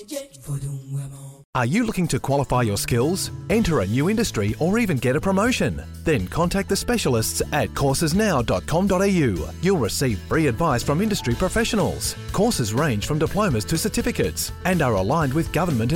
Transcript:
Are you looking to qualify your skills, enter a new industry or even get a promotion? Then contact the specialists at coursesnow.com.au. You'll receive free advice from industry professionals. Courses range from diplomas to certificates and are aligned with government